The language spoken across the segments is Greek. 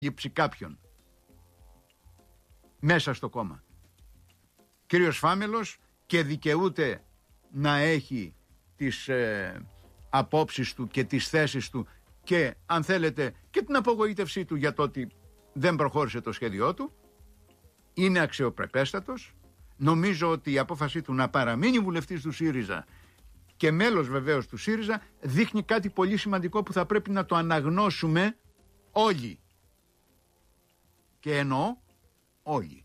λήψη κάποιον μέσα στο κόμμα. Κύριος Φάμελος και δικαιούται να έχει τις απόψεις του και τις θέσεις του και αν θέλετε και την απογοήτευσή του για το ότι δεν προχώρησε το σχέδιό του. Είναι αξιοπρεπέστατος. Νομίζω ότι η απόφασή του να παραμείνει βουλευτής του ΣΥΡΙΖΑ και μέλος βεβαίως του ΣΥΡΙΖΑ δείχνει κάτι πολύ σημαντικό που θα πρέπει να το αναγνώσουμε όλοι. Και εννοώ όλοι.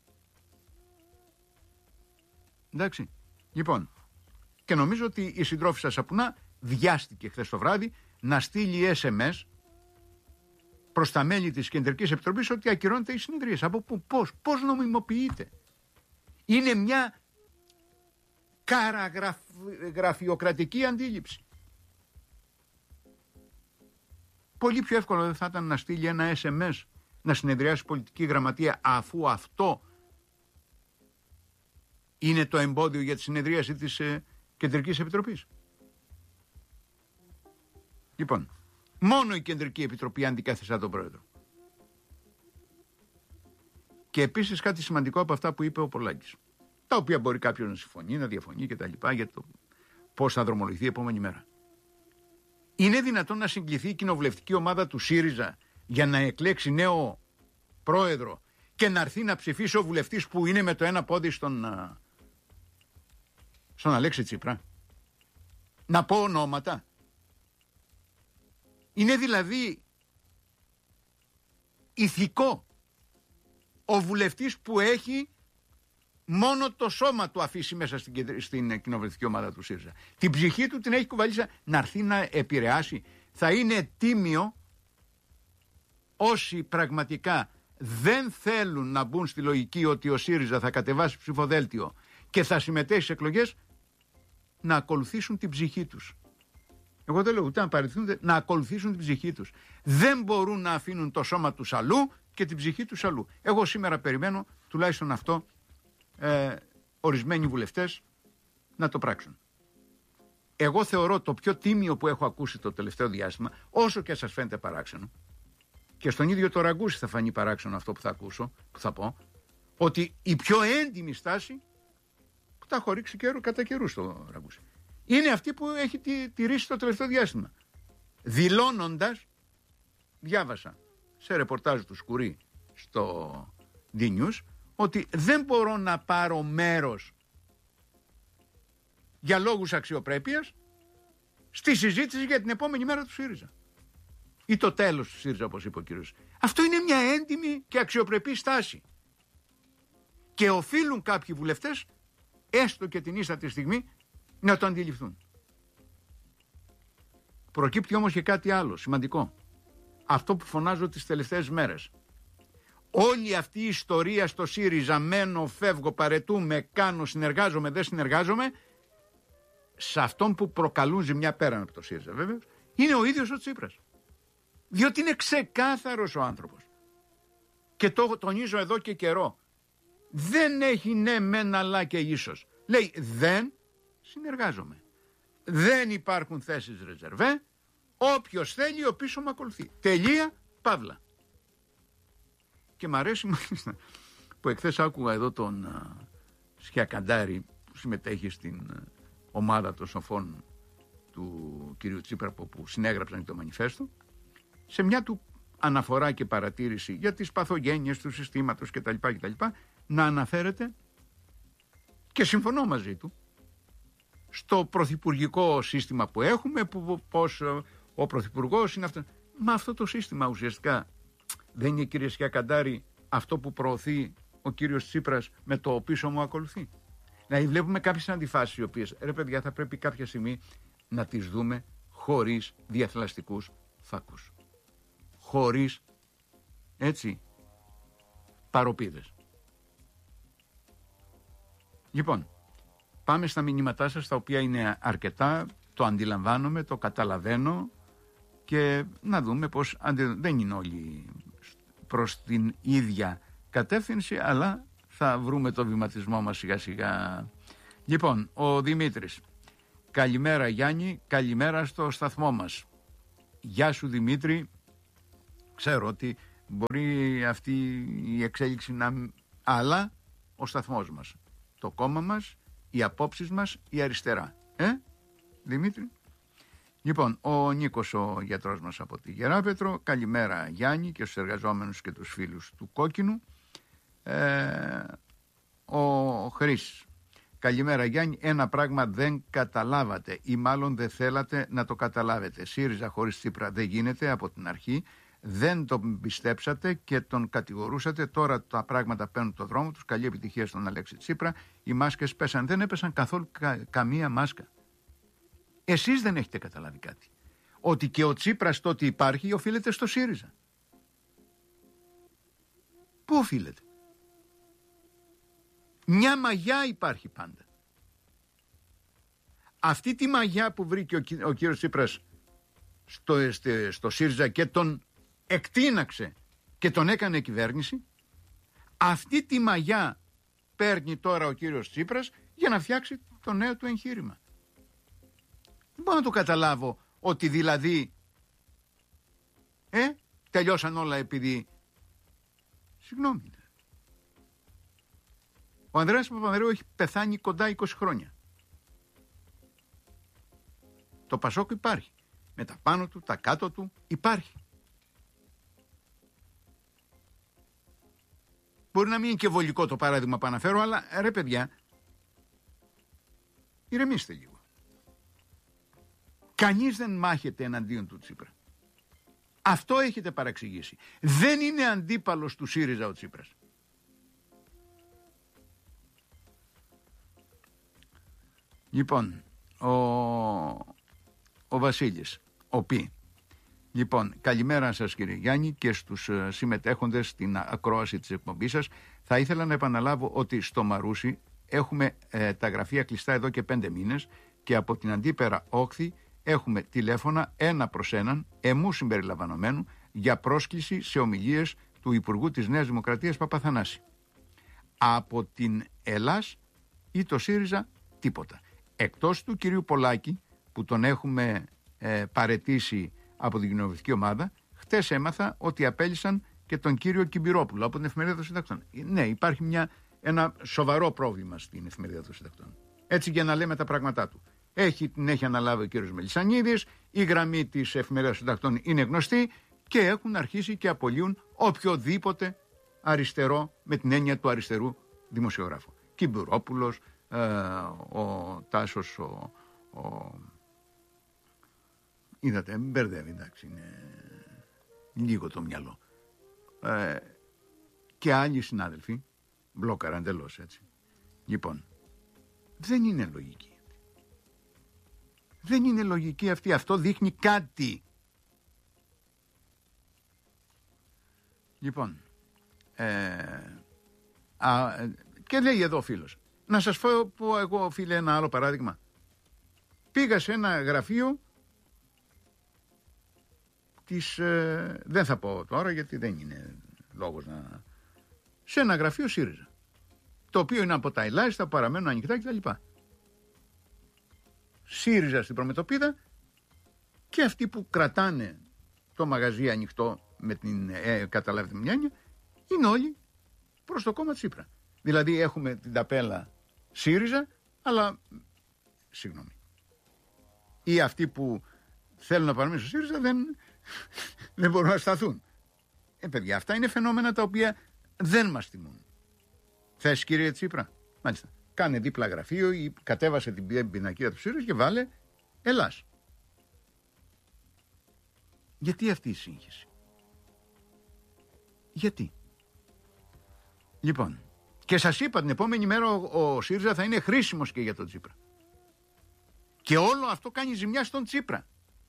Εντάξει. Λοιπόν, και νομίζω ότι η συντρόφισσα Σαπουνά βιάστηκε χθες το βράδυ να στείλει SMS προς τα μέλη της Κεντρικής Επιτροπής ότι ακυρώνεται οι συνεδρίες. Από πού, πώς νομιμοποιείται. Είναι μια γραφειοκρατική αντίληψη. Πολύ πιο εύκολο δεν θα ήταν να στείλει ένα SMS να συνεδριάσει πολιτική γραμματεία, αφού αυτό είναι το εμπόδιο για τη συνεδρίαση της Κεντρικής Επιτροπής. Λοιπόν, μόνο η Κεντρική Επιτροπή αντικάθεσα τον πρόεδρο. Και επίσης κάτι σημαντικό από αυτά που είπε ο Πολάκης, τα οποία μπορεί κάποιος να συμφωνεί, να διαφωνεί κτλ. Για το πώς θα δρομολογηθεί η επόμενη μέρα. Είναι δυνατόν να συγκληθεί η κοινοβουλευτική ομάδα του ΣΥΡΙΖΑ για να εκλέξει νέο πρόεδρο και να έρθει να ψηφίσει ο βουλευτής που είναι με το ένα πόδι στον Αλέξη Τσίπρα? Να πω ονόματα. Είναι δηλαδή ηθικό ο βουλευτής που έχει μόνο το σώμα του αφήσει μέσα στην κοινοβουλευτική ομάδα του ΣΥΡΙΖΑ. Την ψυχή του την έχει κουβαλήσει να έρθει να επηρεάσει. Θα είναι τίμιο όσοι πραγματικά δεν θέλουν να μπουν στη λογική ότι ο ΣΥΡΙΖΑ θα κατεβάσει ψηφοδέλτιο και θα συμμετέχει στις εκλογές, να ακολουθήσουν την ψυχή τους. Εγώ δεν λέω ούτε να παραιτηθούν, να ακολουθήσουν την ψυχή τους. Δεν μπορούν να αφήνουν το σώμα τους αλλού και την ψυχή τους αλλού. Εγώ σήμερα περιμένω τουλάχιστον αυτό ορισμένοι βουλευτές να το πράξουν. Εγώ θεωρώ το πιο τίμιο που έχω ακούσει το τελευταίο διάστημα, όσο και σας φαίνεται παράξενο, και στον ίδιο το Ραγκούση θα φανεί παράξενο αυτό που θα ακούσω, που θα πω, ότι η πιο έντιμη στάση που τα έχω ρίξει κατά καιρού στο Ραγκούση είναι αυτή που έχει τηρήσει το τελευταίο διάστημα. Δηλώνοντας, διάβασα σε ρεπορτάζ του Σκουρί στο D-News, ότι δεν μπορώ να πάρω μέρος για λόγους αξιοπρέπειας στη συζήτηση για την επόμενη μέρα του ΣΥΡΙΖΑ. Ή το τέλος του ΣΥΡΙΖΑ, όπως είπε ο κύριος. Αυτό είναι μια έντιμη και αξιοπρεπή στάση. Και οφείλουν κάποιοι βουλευτές, έστω και την ίστατη στιγμή, να το αντιληφθούν. Προκύπτει όμως και κάτι άλλο σημαντικό. Αυτό που φωνάζω τις τελευταίες μέρες. Όλη αυτή η ιστορία στο ΣΥΡΙΖΑ, μένω, φεύγω, παρετούμε, κάνω, συνεργάζομαι, δεν συνεργάζομαι, σε αυτόν που προκαλούν ζημιά πέραν από το ΣΥΡΙΖΑ βέβαιως, είναι ο ίδιος ο Τσίπρας. Διότι είναι ξεκάθαρος ο άνθρωπος. Και το τονίζω εδώ και καιρό. Δεν έχει ναι μεν αλλά και ίσως. Λέει δεν συνεργάζομαι. Δεν υπάρχουν θέσεις ρεζερβέ. Όποιος θέλει ο πίσω μου ακολουθεί. Τελεία, παύλα. Και μ' αρέσει μάλιστα που εχθές άκουγα εδώ τον Σκιακαντάρη που συμμετέχει στην ομάδα των σοφών του κυρίου Τσίπρα που συνέγραψαν το μανιφέστο, σε μια του αναφορά και παρατήρηση για τις παθογένειες του συστήματος κτλ. Να αναφέρεται, και συμφωνώ μαζί του, στο πρωθυπουργικό σύστημα που έχουμε, που πως ο πρωθυπουργός είναι αυτό. Μα αυτό το σύστημα ουσιαστικά δεν είναι, κύριε Σκιακαντάρη, αυτό που προωθεί ο κύριος Τσίπρας με το πίσω μου ακολουθεί? Δηλαδή βλέπουμε κάποιες αντιφάσεις οι οποίες, ρε παιδιά, θα πρέπει κάποια στιγμή να τις δούμε χωρίς διαθλαστικούς φάκους. Χωρίς, έτσι, παροπίδες. Λοιπόν, πάμε στα μηνύματά σας, τα οποία είναι αρκετά, το αντιλαμβάνομαι, το καταλαβαίνω και να δούμε πως δεν είναι όλοι προς την ίδια κατεύθυνση, αλλά θα βρούμε το βηματισμό μας σιγά σιγά. Λοιπόν, ο Δημήτρης. Καλημέρα Γιάννη, καλημέρα στο σταθμό μας. Γεια σου Δημήτρη. Ξέρω ότι Μπορεί αυτή η εξέλιξη να... Αλλά ο σταθμός μας, το κόμμα μας, οι απόψεις μας, η αριστερά. Δημήτρη? Λοιπόν, ο Νίκος ο γιατρός μας από τη Γεράπετρο. Καλημέρα Γιάννη και στους εργαζόμενους και τους φίλους του Κόκκινου. Ο Χρήστος. Καλημέρα Γιάννη, ένα πράγμα δεν καταλάβατε ή μάλλον δεν θέλατε να το καταλάβετε. ΣΥΡΙΖΑ χωρίς Τσίπρα δεν γίνεται από την αρχή. Δεν τον πιστέψατε και τον κατηγορούσατε. Τώρα τα πράγματα παίρνουν το δρόμο τους. Καλή επιτυχία στον Αλέξη Τσίπρα. Οι μάσκες πέσαν. Δεν έπεσαν καθόλου καμία μάσκα. Εσείς δεν έχετε καταλάβει κάτι. Ότι και ο Τσίπρας τότε υπάρχει οφείλεται στο ΣΥΡΙΖΑ. Πού οφείλεται? Μια μαγιά υπάρχει πάντα. Αυτή τη μαγιά που βρήκε ο κύριος Τσίπρας στο ΣΥΡΙΖΑ και τον εκτείναξε και τον έκανε κυβέρνηση, αυτή τη μαγιά παίρνει τώρα ο κύριος Τσίπρας για να φτιάξει το νέο του εγχείρημα. Δεν μπορώ να το καταλάβω ότι δηλαδή τελειώσαν όλα επειδή... Συγγνώμη. Ο Ανδρέας Παπανδρέου έχει πεθάνει κοντά 20 χρόνια. Το Πασόκ υπάρχει. Με τα πάνω του, τα κάτω του υπάρχει. Μπορεί να μην είναι και βολικό το παράδειγμα που αναφέρω, αλλά ρε παιδιά, ηρεμήστε λίγο. Κανείς δεν μάχεται εναντίον του Τσίπρα. Αυτό έχετε παραξηγήσει. Δεν είναι αντίπαλος του ΣΥΡΙΖΑ ο Τσίπρας. Λοιπόν, ο Βασίλης, Λοιπόν, καλημέρα σας κύριε Γιάννη και στους συμμετέχοντες στην ακρόαση της εκπομπής σας. Θα ήθελα να επαναλάβω ότι στο Μαρούσι έχουμε τα γραφεία κλειστά εδώ και 5 μήνες και από την αντίπερα όχθη έχουμε τηλέφωνα 1 προς 1, εμού συμπεριλαμβανομένου, για πρόσκληση σε ομιλίες του Υπουργού της Νέας Δημοκρατίας Παπαθανάση. Από την Ελλάς ή το ΣΥΡΙΖΑ τίποτα. Εκτός του κυρίου Πολάκη που τον έχουμε παραιτήσει από την κοινοβουλευτική ομάδα, χτες έμαθα ότι απέλυσαν και τον κύριο Κυμπυρόπουλο από την Εφημερίδα των Συντακτών. Ναι, υπάρχει ένα σοβαρό πρόβλημα στην Εφημερίδα των Συντακτών. Έτσι για να λέμε τα πράγματά του. Την έχει αναλάβει ο κύριος Μελισσανίδης, η γραμμή της Εφημερίδας των Συντακτών είναι γνωστή και έχουν αρχίσει και απολύουν οποιοδήποτε αριστερό με την έννοια του αριστερού δημοσιογράφου. Κυμπυρόπουλος, ο Τάσος, είδατε, μπερδεύει, εντάξει, είναι λίγο το μυαλό. Και άλλοι συνάδελφοι μπλόκαραν εντελώς, έτσι. Λοιπόν, δεν είναι λογική. Δεν είναι λογική αυτή. Αυτό δείχνει κάτι. Λοιπόν, και λέει εδώ ο φίλος. Να σας πω εγώ, φίλε, ένα άλλο παράδειγμα. Πήγα σε ένα γραφείο δεν θα πω τώρα γιατί δεν είναι λόγος να... Σε ένα γραφείο ΣΥΡΙΖΑ, το οποίο είναι από τα ελάχιστα που παραμένουν ανοιχτά κτλ. ΣΥΡΙΖΑ στην Προμετωπίδα και αυτοί που κρατάνε το μαγαζί ανοιχτό με την καταλάβετε μια έννοια, είναι όλοι προς το κόμμα Τσίπρα. Δηλαδή έχουμε την ταπέλα ΣΥΡΙΖΑ, αλλά συγγνώμη, ή αυτοί που θέλουν να παραμείνουν στο ΣΥΡΙΖΑ δεν μπορούν να σταθούν. Παιδιά, αυτά είναι φαινόμενα τα οποία δεν μας τιμούν. Θες κύριε Τσίπρα? Μάλιστα. Κάνε δίπλα γραφείο ή κατέβασε την πινακίδα του ΣΥΡΙΖΑ και βάλε Ελλάς. Γιατί αυτή η σύγχυση? Γιατί? Λοιπόν, και σας είπα την επόμενη μέρα ο ΣΥΡΙΖΑ θα είναι χρήσιμος και για τον Τσίπρα. Και όλο αυτό κάνει ζημιά στον Τσίπρα.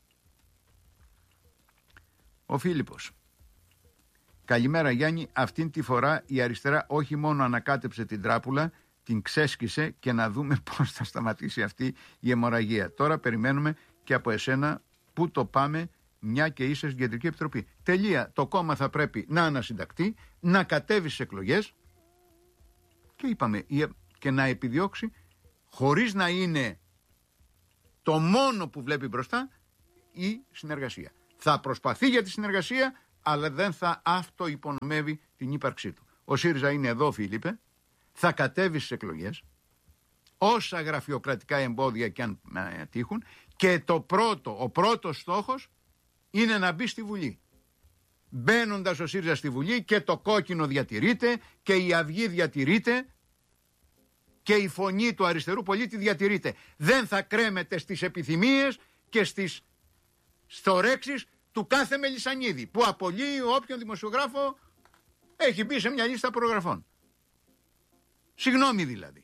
Ο Φίλιππος. Καλημέρα Γιάννη, αυτήν τη φορά η αριστερά όχι μόνο ανακάτεψε την τράπουλα, την ξέσκησε και να δούμε πώς θα σταματήσει αυτή η αιμορραγία. Τώρα περιμένουμε και από εσένα πού το πάμε, μια και είσαι στην Κεντρική Επιτροπή. Τελεία. Το κόμμα θα πρέπει να ανασυντακτεί, να κατέβει στις εκλογές και είπαμε και να επιδιώξει, χωρίς να είναι το μόνο που βλέπει μπροστά, η συνεργασία. Θα προσπαθεί για τη συνεργασία, αλλά δεν θα αυτοϋπονομεύει την ύπαρξή του. Ο ΣΥΡΙΖΑ είναι εδώ, Φίλιππε, θα κατέβει στις εκλογές, όσα γραφειοκρατικά εμπόδια και αν τύχουν, και ο πρώτος στόχος είναι να μπει στη Βουλή. Μπαίνοντας ο ΣΥΡΙΖΑ στη Βουλή και το κόκκινο διατηρείται και η αυγή διατηρείται και η φωνή του αριστερού πολίτη διατηρείται. Δεν θα κρέμεται στις επιθυμίες και στις στορέξεις του κάθε Μελισσανίδη που απολύει όποιον δημοσιογράφο έχει μπει σε μια λίστα προγραφών. Συγγνώμη δηλαδή.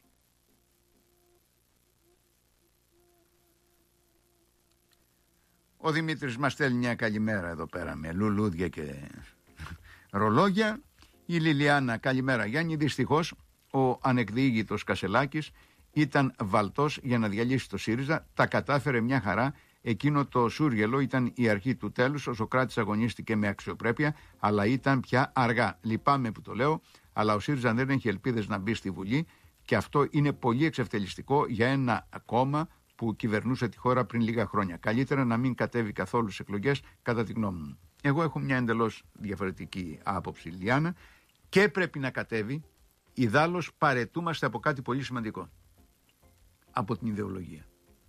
Ο Δημήτρης μας στέλνει μια καλημέρα εδώ πέρα με λουλούδια και ρολόγια. Η Λιλιάνα, καλημέρα Γιάννη. Δυστυχώς ο ανεκδιήγητος Κασελάκης ήταν βαλτός για να διαλύσει το ΣΥΡΙΖΑ. Τα κατάφερε μια χαρά. Εκείνο το σούργελο ήταν η αρχή του τέλους. Ο Σωκράτης αγωνίστηκε με αξιοπρέπεια, αλλά ήταν πια αργά. Λυπάμαι που το λέω, αλλά ο ΣΥΡΙΖΑ δεν έχει ελπίδες να μπει στη Βουλή και αυτό είναι πολύ εξευτελιστικό για ένα κόμμα που κυβερνούσε τη χώρα πριν λίγα χρόνια. Καλύτερα να μην κατέβει καθόλου στις εκλογές, κατά τη γνώμη μου. Εγώ έχω μια εντελώς διαφορετική άποψη, Λιάννα, και πρέπει να κατέβει. Ιδάλλως παρετούμαστε από κάτι πολύ σημαντικό. Από την ιδεολογία.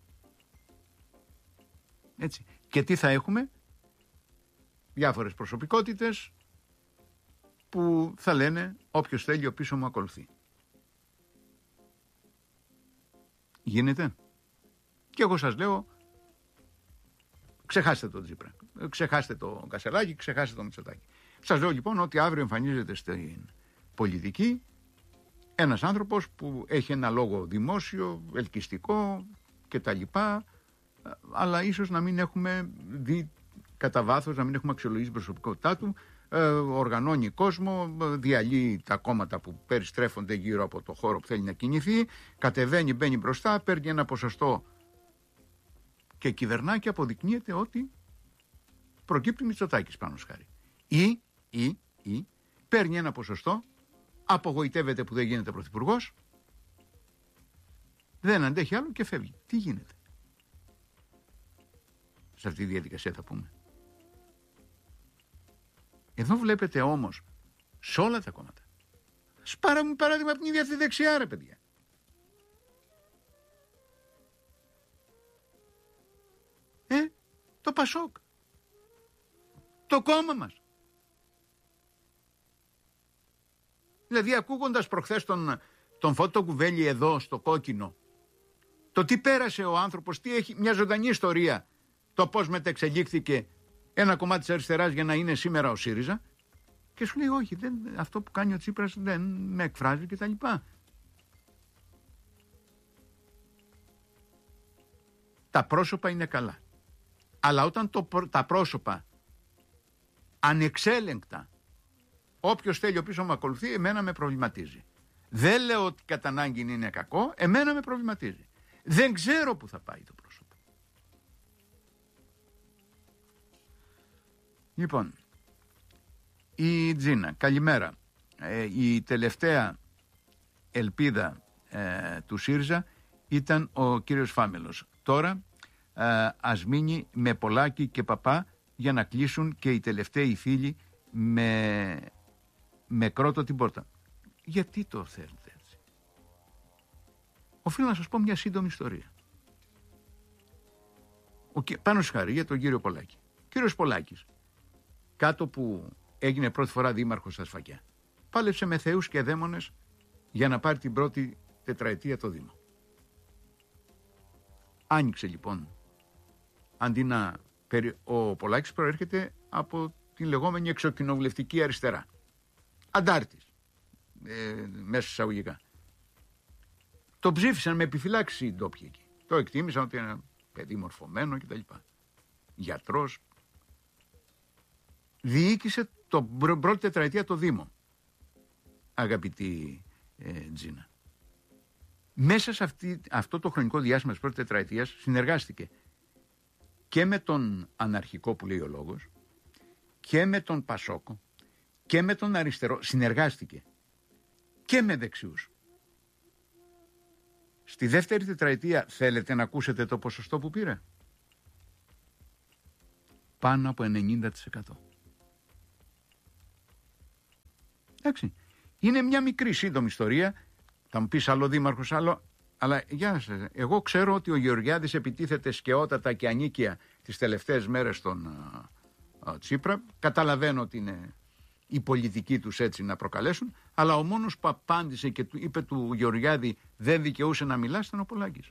Έτσι. Και τι θα έχουμε? Διάφορες προσωπικότητες που θα λένε όποιος θέλει ο πίσω μου ακολουθεί. Γίνεται? Και εγώ σας λέω, ξεχάστε τον Τσίπρα, ξεχάστε τον Κασελάκη, ξεχάστε τον Μητσοτάκη. Σας λέω λοιπόν ότι αύριο εμφανίζεται στην πολιτική ένας άνθρωπος που έχει ένα λόγο δημόσιο, ελκυστικό κτλ. Αλλά ίσως να μην έχουμε δει κατά βάθος, να μην έχουμε αξιολογήσει την προσωπικότητά του. Οργανώνει κόσμο, διαλύει τα κόμματα που περιστρέφονται γύρω από το χώρο που θέλει να κινηθεί, κατεβαίνει, μπαίνει μπροστά, παίρνει ένα ποσοστό και κυβερνά και αποδεικνύεται ότι προκύπτει Μητσοτάκης πάνω σχάρι. Ή παίρνει ένα ποσοστό, απογοητεύεται που δεν γίνεται πρωθυπουργός, δεν αντέχει άλλο και φεύγει. Τι γίνεται? Σε αυτή τη διαδικασία θα πούμε. Εδώ βλέπετε όμως σε όλα τα κόμματα. Σπάραμε παράδειγμα από την ίδια τη δεξιά, ρε παιδιά. Το Πασόκ. Το κόμμα μας. Δηλαδή ακούγοντας προχθές τον Φώτο Κουβέλη εδώ στο κόκκινο, το τι πέρασε ο άνθρωπος, τι έχει, μια ζωντανή ιστορία, το πώς μεταξελίχθηκε ένα κομμάτι της αριστεράς για να είναι σήμερα ο ΣΥΡΙΖΑ, και σου λέει όχι, αυτό που κάνει ο Τσίπρας δεν με εκφράζει κτλ. Τα πρόσωπα είναι καλά. Αλλά όταν τα πρόσωπα ανεξέλεγκτα, όποιος θέλει ο πίσω μου ακολουθεί, εμένα με προβληματίζει. Δεν λέω ότι κατά ανάγκη είναι κακό, εμένα με προβληματίζει. Δεν ξέρω που θα πάει το πρόσωπο. Λοιπόν, η Τζίνα, καλημέρα. Η τελευταία ελπίδα του ΣΥΡΙΖΑ ήταν ο κύριος Φάμελος. Τώρα ας μείνει με Πολάκη και Παπά για να κλείσουν και οι τελευταίοι φίλοι με Κρότο την πόρτα. Γιατί το θέλετε έτσι? Οφείλω να σας πω μια σύντομη ιστορία. Πάνω σχάρι για τον κύριο Πολάκη. Ο κύριος Πολάκης, κάτω που έγινε πρώτη φορά δήμαρχος στα Σφακιά, πάλεψε με θεούς και δαίμονες για να πάρει την πρώτη τετραετία το Δήμο. Άνοιξε λοιπόν, αντί να... Ο Πολάκης προέρχεται από την λεγόμενη εξοκοινοβουλευτική αριστερά. Αντάρτης, μέσα εισαγωγικά. Το ψήφισαν με επιφυλάξει οι ντόπιοι εκεί. Το εκτίμησαν ότι είναι ένα παιδί μορφωμένο κτλ. Γιατρός. Διοίκησε την πρώτη τετραετία το Δήμο, αγαπητή Τζίνα. Μέσα σε αυτό το χρονικό διάστημα της πρώτης τετραετίας συνεργάστηκε και με τον αναρχικό που λέει ο λόγος και με τον Πασόκο και με τον αριστερό. Συνεργάστηκε και με δεξιούς. Στη δεύτερη τετραετία θέλετε να ακούσετε το ποσοστό που πήρε? Πάνω από 90%. Εντάξει. Είναι μια μικρή σύντομη ιστορία. Θα μου πεις άλλο δήμαρχος, άλλο. Αλλά για σας, εγώ ξέρω ότι ο Γεωργιάδης επιτίθεται σκαιότατα και ανίκεια τις τελευταίες μέρες στον Τσίπρα. Καταλαβαίνω ότι είναι η πολιτική τους έτσι να προκαλέσουν. Αλλά ο μόνος που απάντησε και είπε του Γεωργιάδη δεν δικαιούσε να μιλάς ήταν ο Πολάκης.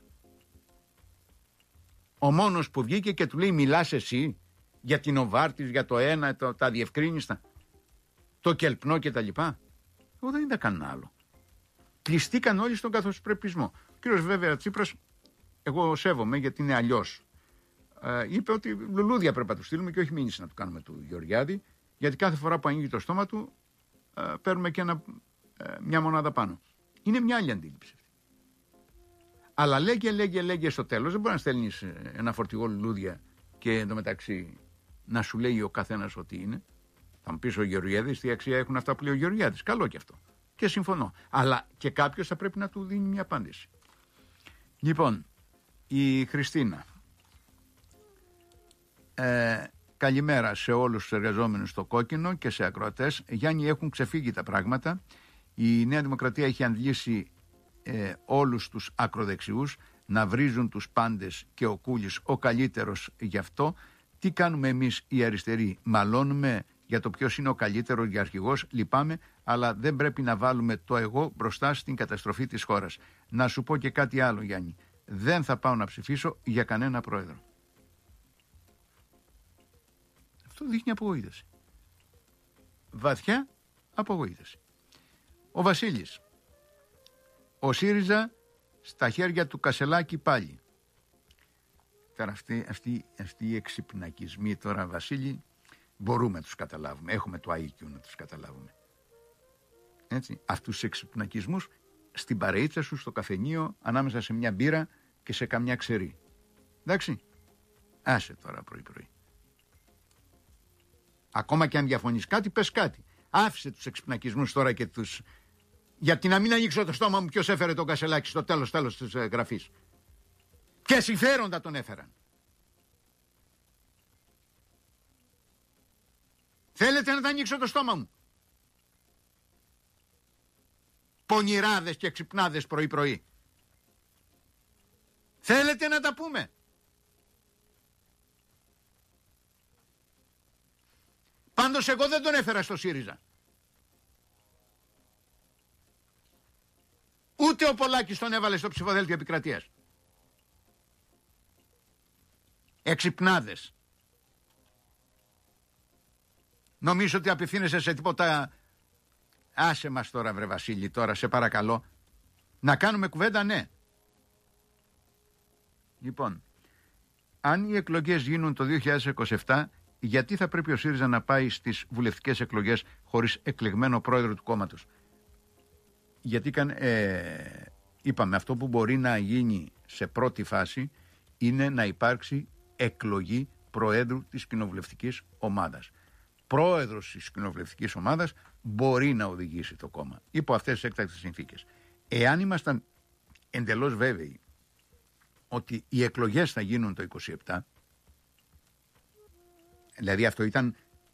Ο μόνος που βγήκε και του λέει μιλάς εσύ για την Οβάρτης, για το ένα, τα διευκρίνηστα, το κελπνό και τα λοιπά. Εγώ δεν είδα κανένα άλλο. Κλειστήκαν όλοι στον καθοσπρεπισμό. Ο κύριος βέβαια Τσίπρας, εγώ σέβομαι γιατί είναι αλλιώς. Είπε ότι λουλούδια πρέπει να του στείλουμε και όχι μήνυση να του κάνουμε του Γεωργιάδη, γιατί κάθε φορά που ανοίγει το στόμα του παίρνουμε και μια μονάδα πάνω. Είναι μια άλλη αντίληψη. Αλλά λέγε στο τέλος, δεν μπορεί να στέλνεις ένα φορτηγό λουλούδια και εντωμεταξύ να σου λέει ο καθένας ότι είναι. Θα μου πεις ο Γεωργιάδης τι αξία έχουν αυτά που λέει ο Γεωργιάδης. Καλό και αυτό. Και συμφωνώ. Αλλά και κάποιος θα πρέπει να του δίνει μια απάντηση. Λοιπόν, η Χριστίνα. Καλημέρα σε όλους τους εργαζόμενους στο Κόκκινο και σε ακροατές. Γιάννη, έχουν ξεφύγει τα πράγματα. Η Νέα Δημοκρατία έχει αντλήσει όλους τους ακροδεξιούς να βρίζουν τους πάντες και ο Κούλης ο καλύτερος γι' αυτό. Τι κάνουμε εμείς οι αριστεροί? Μαλώνουμε για το ποιος είναι ο καλύτερος για αρχηγός? Λυπάμαι, αλλά δεν πρέπει να βάλουμε το εγώ μπροστά στην καταστροφή της χώρας. Να σου πω και κάτι άλλο, Γιάννη. Δεν θα πάω να ψηφίσω για κανένα πρόεδρο. Αυτό δείχνει απογοήτευση. Βαθιά απογοήτευση. Ο Βασίλης. Ο ΣΥΡΙΖΑ στα χέρια του Κασελάκη πάλι. Τώρα αυτοί οι εξυπνακισμοί τώρα, Βασίλη, μπορούμε να τους καταλάβουμε. Έχουμε το IQ να τους καταλάβουμε. Έτσι, αυτούς τους εξυπνακισμούς στην παρεΐτσα σου, στο καφενείο, ανάμεσα σε μια μπύρα και σε καμιά ξερή. Εντάξει, άσε τώρα πρωί-πρωί. Ακόμα και αν διαφωνείς κάτι, πες κάτι. Άφησε τους εξυπνακισμούς τώρα και τους... Γιατί να μην ανοίξω το στόμα μου ποιος έφερε τον Κασελάκη στο τέλος της γραφής. Ποια συμφέροντα τον έφεραν. Θέλετε να τα ανοίξω το στόμα μου? Πονηράδες και ξυπνάδες πρωί-πρωί. Θέλετε να τα πούμε? Πάντως εγώ δεν τον έφερα στο ΣΥΡΙΖΑ. Ούτε ο Πολάκης τον έβαλε στο ψηφοδέλτιο επικρατείας. Εξυπνάδες. Νομίζω ότι απευθύνεσαι σε τίποτα. Άσε μας τώρα, βρε Βασίλη, τώρα σε παρακαλώ. Να κάνουμε κουβέντα, ναι. Λοιπόν, αν οι εκλογές γίνουν το 2027, γιατί θα πρέπει ο ΣΥΡΙΖΑ να πάει στις βουλευτικές εκλογές χωρίς εκλεγμένο πρόεδρο του κόμματος? Γιατί είπαμε, αυτό που μπορεί να γίνει σε πρώτη φάση είναι να υπάρξει εκλογή προέδρου της κοινοβουλευτικής ομάδας. Πρόεδρος της κοινοβουλευτικής ομάδας μπορεί να οδηγήσει το κόμμα υπό αυτές τις έκτακτες συνθήκες. Εάν ήμασταν εντελώς βέβαιοι ότι οι εκλογές θα γίνουν το 27, δηλαδή αυτό ήταν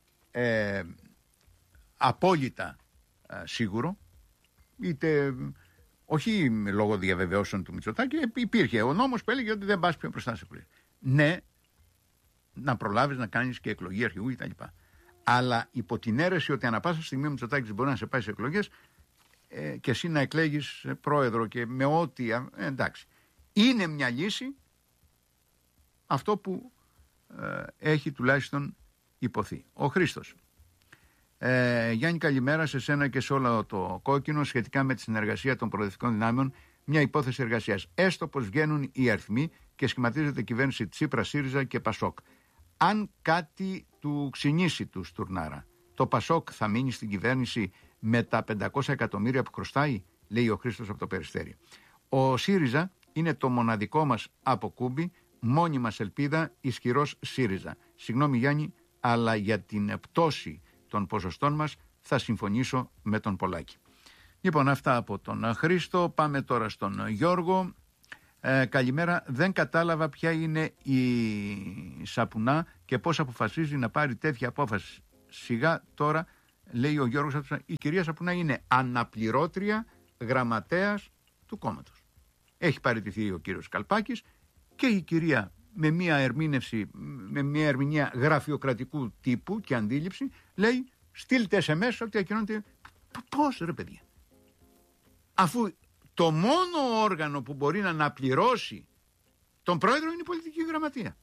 απόλυτα σίγουρο, είτε όχι λόγω διαβεβαιώσεων του Μητσοτάκη, υπήρχε ο νόμος που έλεγε ότι δεν πας πιο μπροστά σε εκλογές. Ναι, να προλάβεις να κάνεις και εκλογή αρχηγού κτλ. Αλλά υπό την αίρεση ότι ανά πάσα στιγμή ο Μητσοτάκης μπορεί να σε πάει σε εκλογές και εσύ να εκλέγεις πρόεδρο και με ό,τι. Εντάξει. Είναι μια λύση αυτό που έχει τουλάχιστον υποθεί. Ο Χρήστος. Γιάννη, καλημέρα σε σένα και σε όλο το Κόκκινο σχετικά με τη συνεργασία των προοδευτικών δυνάμεων. Μια υπόθεση εργασίας. Έστω πως βγαίνουν οι αριθμοί και σχηματίζεται η κυβέρνηση Τσίπρα, ΣΥΡΙΖΑ και ΠΑΣΟΚ. Αν κάτι του ξυνήσει του Στουρνάρα, το ΠΑΣΟΚ θα μείνει στην κυβέρνηση με τα 500 εκατομμύρια που χρωστάει, λέει ο Χρήστος από το Περιστέρι. Ο ΣΥΡΙΖΑ είναι το μοναδικό μας αποκούμπι, μόνη μας ελπίδα, ισχυρός ΣΥΡΙΖΑ. Συγγνώμη Γιάννη, αλλά για την πτώση των ποσοστών μας θα συμφωνήσω με τον Πολάκη. Λοιπόν, αυτά από τον Χρήστο. Πάμε τώρα στον Γιώργο. Καλημέρα. Δεν κατάλαβα ποια είναι η Σαπουνά και πώς αποφασίζει να πάρει τέτοια απόφαση. Σιγά τώρα λέει ο Γιώργος, η κυρία Σαπουνά είναι αναπληρώτρια γραμματέας του κόμματος. Έχει παραιτηθεί ο κύριος Καλπάκης και η κυρία με μια ερμήνευση, με μια ερμηνεία γραφειοκρατικού τύπου και αντίληψη, λέει στείλτε SMS ότι ακοινώνεται. Πώς ρε παιδιά? Αφού το μόνο όργανο που μπορεί να αναπληρώσει τον πρόεδρο είναι η πολιτική γραμματεία.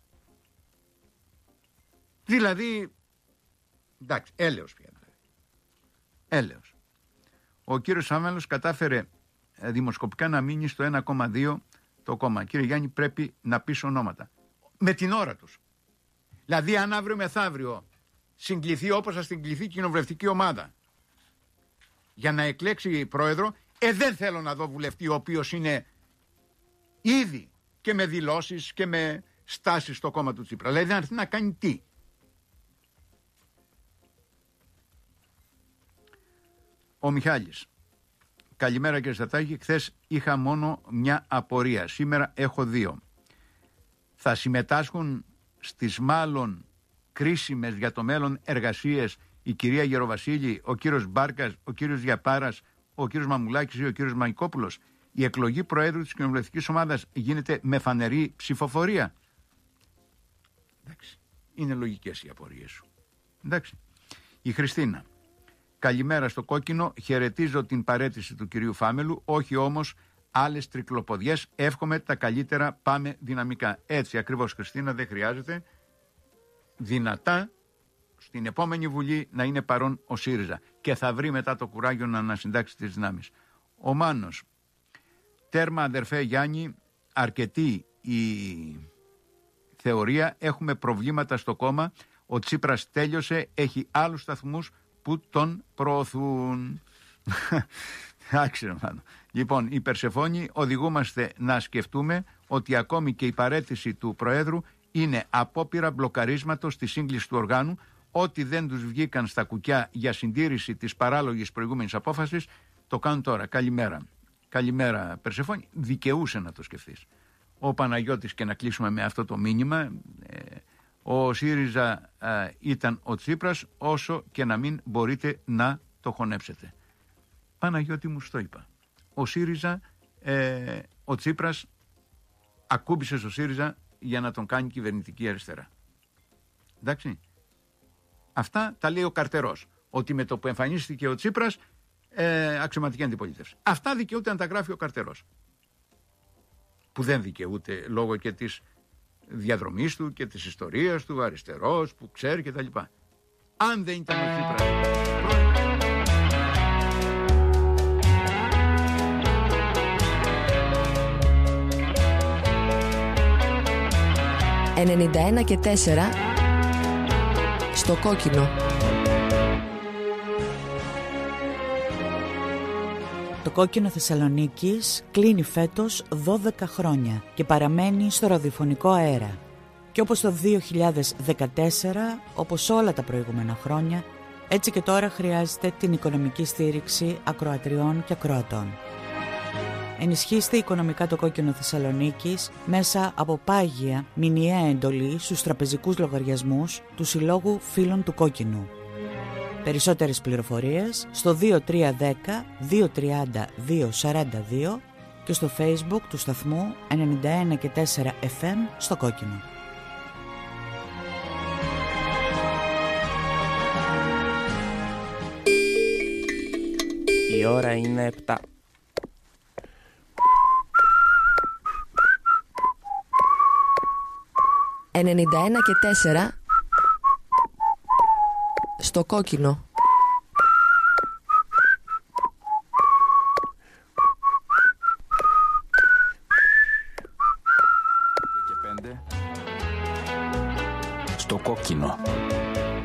Δηλαδή, εντάξει, έλεος πια. Έλεος. Ο κύριος Σάμαλος κατάφερε δημοσκοπικά να μείνει στο 1,2 το κόμμα. Κύριε Γιάννη, πρέπει να πεις ονόματα. Με την ώρα τους. Δηλαδή, αν αύριο μεθαύριο συγκληθεί όπως θα συγκληθεί η κοινοβουλευτική ομάδα για να εκλέξει πρόεδρο, δεν θέλω να δω βουλευτή ο οποίος είναι ήδη και με δηλώσεις και με στάσεις στο κόμμα του Τσίπρα. Δηλαδή, δεν έρθει να κάνει τι? Ο Μιχάλης. Καλημέρα κύριε Στατάκη. Χθες είχα μόνο μια απορία. Σήμερα έχω 2. Θα συμμετάσχουν στις μάλλον κρίσιμες για το μέλλον εργασίες η κυρία Γεροβασίλη, ο κύριος Μπάρκας, ο κύριος Γιαπάρας, ο κύριος Μαμουλάκης ή ο κύριος Μαϊκόπουλος? Η εκλογή προέδρου της κοινοβουλευτικής ομάδας γίνεται με φανερή ψηφοφορία? Εντάξει. Είναι λογικές οι απορίες σου. Εντάξει. Η Χριστίνα. Καλημέρα στο κόκκινο. Χαιρετίζω την παραίτηση του κυρίου Φάμελου, όχι όμως άλλες τρικλοποδιές. Εύχομαι τα καλύτερα. Πάμε δυναμικά. Έτσι ακριβώς, Χριστίνα, δεν χρειάζεται. Δυνατά στην επόμενη Βουλή να είναι παρόν ο ΣΥΡΙΖΑ και θα βρει μετά το κουράγιο να ανασυντάξει τις δυνάμεις. Ο Μάνος. Τέρμα αδερφέ Γιάννη, αρκετή η θεωρία. Έχουμε προβλήματα στο κόμμα. Ο Τσίπρας τέλειωσε. Έχει άλλους σταθμούς που τον προωθούν. Άξιζε μάλλον. Λοιπόν, η Περσεφόνη, οδηγούμαστε να σκεφτούμε ότι ακόμη και η παραίτηση του Προέδρου είναι απόπειρα μπλοκαρίσματος στη σύγκληση του οργάνου. Ό,τι δεν τους βγήκαν στα κουκιά για συντήρηση της παράλογης προηγούμενης απόφασης, το κάνουν τώρα. Καλημέρα. Καλημέρα, Περσεφόνη. Δικαιούσε να το σκεφτείς. Ο Παναγιώτης, και να κλείσουμε με αυτό το μήνυμα, ο ΣΥΡΙΖΑ ήταν ο Τσίπρας, όσο και να μην μπορείτε να το χωνέψετε. Παναγιώτη μου, στο είπα. Ο ΣΥΡΙΖΑ, ο Τσίπρας ακούμπησε στο ΣΥΡΙΖΑ για να τον κάνει κυβερνητική αριστερά. Εντάξει. Αυτά τα λέει ο Καρτερός. Ότι με το που εμφανίστηκε ο Τσίπρας, αξιωματική αντιπολίτευση. Αυτά δικαιούται να τα γράφει ο Καρτερός. Που δεν δικαιούται λόγω και της διαδρομής του και της ιστορίας του, αριστερός που ξέρει κτλ. Αν δεν ήταν ο Τσίπρας. 91,4 στο κόκκινο. Το κόκκινο Θεσσαλονίκης κλείνει φέτος 12 χρόνια και παραμένει στο ραδιοφωνικό αέρα. Και όπως το 2014, όπως όλα τα προηγούμενα χρόνια, έτσι και τώρα χρειάζεται την οικονομική στήριξη ακροατριών και ακροατών. Ενισχύστε οικονομικά το κόκκινο Θεσσαλονίκης μέσα από πάγια μηνιαία εντολή στους τραπεζικούς λογαριασμούς του Συλλόγου Φίλων του Κόκκινου. Περισσότερες πληροφορίες στο 2310 230 242 και στο Facebook του σταθμού 91,4 FM στο κόκκινο. Η ώρα είναι 7. «91,4 στο κόκκινο». Και 5 στο κόκκινο.